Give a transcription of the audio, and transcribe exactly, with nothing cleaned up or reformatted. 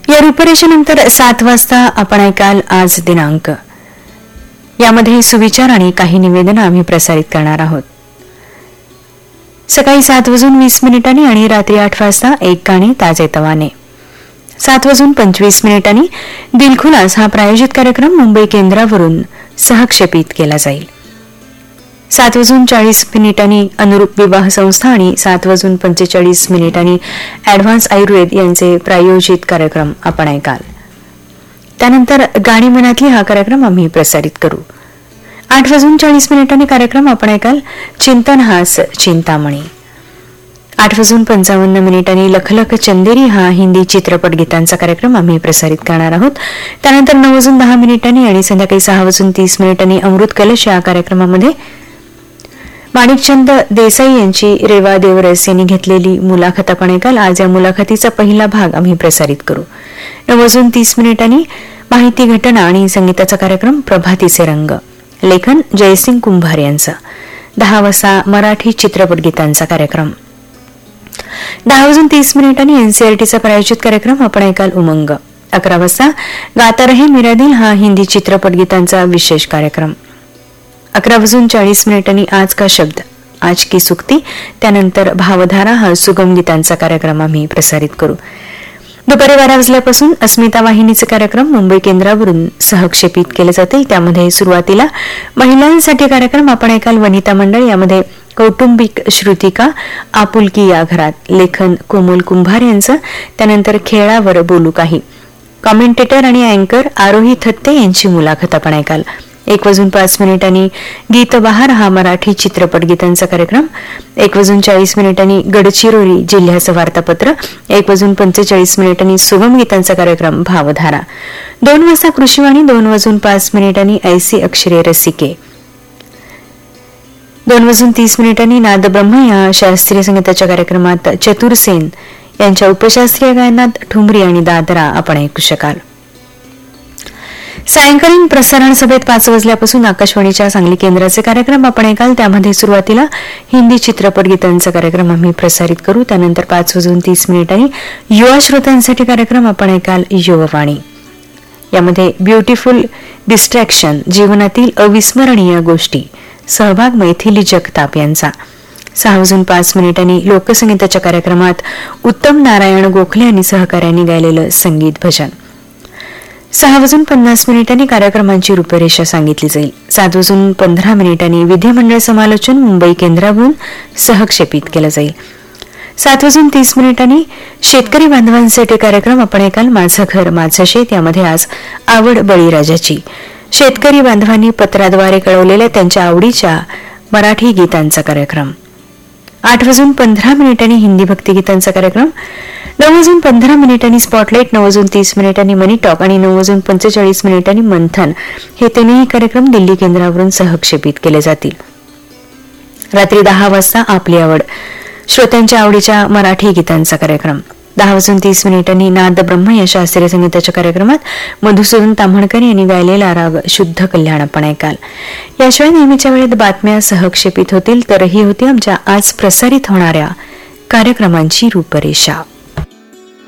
या रूपरेषेनंतर सात वाजता आपण ऐकाल आज दिनांक. यामध्ये सुविचार आणि काही निवेदन आम्ही प्रसारित करणार आहोत. सकाळी सात वाजून वीस मिनिटांनी आणि रात्री आठ वाजता एक गाणी ताजेतवाने. सात वाजून पंचवीस मिनिटांनी दिलखुलास हा प्रायोजित कार्यक्रम मुंबई केंद्रावरून सहक्षेपित केला जाईल. सात वाजून चाळीस मिनिटांनी अनुरूप विवाह संस्था आणि सात वाजून पंचेचाळीस मिनिटांनी ॲडव्हान्स आयुर्वेद यांचे प्रायोजित कार्यक्रम आपण ऐकाल. त्यानंतर गाणी मनातली हा कार्यक्रम आम्ही प्रसारित करू. आठ वाजून चाळीस मिनिटांनी कार्यक्रम आपण ऐकाल चिंतनहास चिंतामणी. आठ वाजून पंचावन्न मिनिटांनी लखलख चंदेरी हा हिंदी चित्रपट गीतांचा कार्यक्रम आम्ही प्रसारित करणार आहोत. त्यानंतर नऊ वाजून दहा मिनिटांनी आणि संध्याकाळी सहा वाजून तीस मिनिटांनी अमृत कलश या कार्यक्रमामध्ये माणिकचंद देसाई यांची रेवा देवरस यांनी घेतलेली मुलाखत आपण ऐकाल. आज या मुलाखतीचा पहिला भाग आम्ही प्रसारित करू. नऊ वाजून तीस मिनिटांनी माहिती घटना आणि संगीताचा कार्यक्रम प्रभातीचे रंग, लेखन जयसिंग कुंभार यांचं. दहा वाजता मराठी चित्रपट गीतांचा कार्यक्रम. दहा वाजून तीस मिनिटांनी एनसीआरटीचा प्रायोजित कार्यक्रम आपण ऐकाल उमंग. अकरा वाजता गाता रहे मेरा दिल हा हिंदी चित्रपट गीतांचा विशेष कार्यक्रम. अकरा वाजून चाळीस मिनिटांनी आज का शब्द, आज की सुक्ती, त्यानंतर भावधारा हा सुगम गीतांचा कार्यक्रम आम्ही प्रसारित करू. दुपारी बारा वाजल्यापासून अस्मिता वाहिनीचे कार्यक्रम मुंबई केंद्रावरून सहक्षेपित केले जातील. त्यामध्ये सुरुवातीला महिलांसाठी कार्यक्रम आपण ऐकाल वनिता मंडळ. यामध्ये कौटुंबिक श्रुतिका, आपुलकी या घरात, लेखन कोमल कुंभार यांचं. त्यानंतर खेळावर बोलू काही, कॉमेंटेटर आणि अँकर आरोही थत्ते यांची मुलाखत आपण ऐकाल. एक वाजून पाच मिनिटांनी गीत बहार हा मराठी चित्रपट गीतांचा कार्यक्रम. एक वाजून चाळीस मिनिटांनी गडचिरोली जिल्ह्याचं वार्तापत्र. एक वाजून पंचेचाळीस मिनिटांनी सुगम गीतांचा कार्यक्रम भावधारा. दोन वाजता कृषीवाणी. दोन वाजून पाच मिनिटांनी ऐसी अक्षरे रसिके. दोन वाजून तीस मिनिटांनी नाद ब्रह्म या शास्त्रीय संगीताच्या कार्यक्रमात चतुरसेन यांच्या उपशास्त्रीय गायनात ठुमरी आणि दादरा आपण ऐकू शकाल. सायंकालीन प्रसारण सभेत पाच वाजल्यापासून आकाशवाणीच्या सांगली केंद्राचे कार्यक्रम आपण ऐकाल. त्यामध्ये सुरुवातीला हिंदी चित्रपट गीतांचा कार्यक्रम आम्ही प्रसारित करू. त्यानंतर पाच वाजून तीस मिनिटांनी युवा श्रोत्यांसाठी कार्यक्रम आपण ऐकाल युववाणी. यामध्ये ब्युटिफुल डिस्ट्रॅक्शन, जीवनातील अविस्मरणीय गोष्टी, सहभाग मैथिली जगताप यांचा. सहा वाजून पाच मिनिटांनी लोकसंगीताच्या कार्यक्रमात उत्तम नारायण गोखले यांनी सहकार्याने गायलेलं संगीत भजन. सहा वाजून पन्नास मिनिटांनी कार्यक्रमांची रूपरेषा सांगितली जाईल. सात वाजून पंधरा मिनिटांनी विधिमंडळ समालोचन मुंबई केंद्रावरून सहक्षेपित केलं जाईल. सात वाजून तीस मिनिटांनी शेतकरी बांधवांसाठी कार्यक्रम आपण ऐकाल माझं घर माझं शेत. यामध्ये आज आवड बळीराजाची. शेतकरी बांधवांनी पत्राद्वारे कळवलेल्या त्यांच्या आवडीच्या मराठी गीतांचा कार्यक्रम. आठ वाजून पंधरा मिनिटांनी हिंदी भक्तिगीतांचा कार्यक्रम. नऊ वाजून पंधरा मिनिटांनी स्पॉटलाईट. नऊ वाजून तीस मिनिटांनी मनी टॉक आणि नऊ वाजून पंचेचाळीस मिनिटांनी मंथन हे तीनही कार्यक्रम दिल्ली केंद्रावरून सहक्षेपित केले जातील. रात्री दहा वाजता आपली आवड, श्रोत्यांच्या आवडीच्या मराठी गीतांचा कार्यक्रम. दहा वाजून तीस मिनिटांनी नाद ब्रह्म या शास्त्रीय संगीताच्या कार्यक्रमात मधुसूदन ताम्हणकर यांनी गायलेला राग शुद्ध कल्याण आपण ऐकाल. याशिवाय नेहमीच्या वेळेत बातम्या सहक्षेपित होतील. तर ही होती आमच्या आज प्रसारित होणाऱ्या कार्यक्रमांची रूपरेषा.